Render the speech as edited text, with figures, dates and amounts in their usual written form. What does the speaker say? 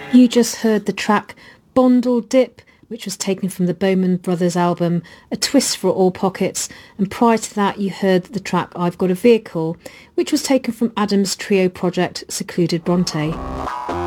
You just heard the track Bondle Dip, which was taken from the Bowman Brothers album A Twist for All Pockets, and prior to that you heard the track I've Got a Vehicle, which was taken from Adam's trio project Secluded Bronte.